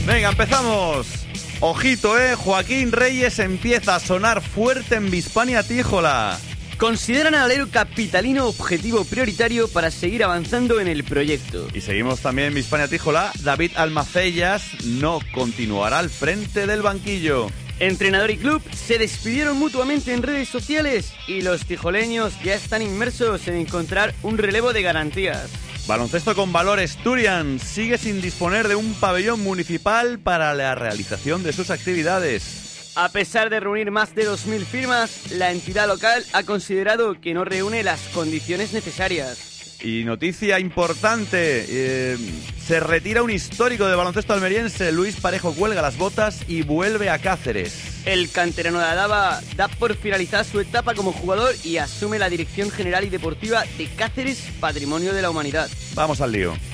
Venga, empezamos. Ojito, Joaquín Reyes empieza a sonar fuerte en Bispania Tíjola. Consideran al alero capitalino objetivo prioritario para seguir avanzando en el proyecto. Y seguimos también en Bispania Tíjola. David Almacellas no continuará al frente del banquillo. Entrenador y club se despidieron mutuamente en redes sociales y los tijoleños ya están inmersos en encontrar un relevo de garantías. Baloncesto con Valor Sturian sigue sin disponer de un pabellón municipal para la realización de sus actividades. A pesar de reunir más de 2.000 firmas, la entidad local ha considerado que no reúne las condiciones necesarias. Y noticia importante, se retira un histórico de baloncesto almeriense. Luis Parejo cuelga las botas y vuelve a Cáceres. El canterano de Adaba da por finalizada su etapa como jugador y asume la dirección general y deportiva de Cáceres, Patrimonio de la Humanidad. Vamos al lío.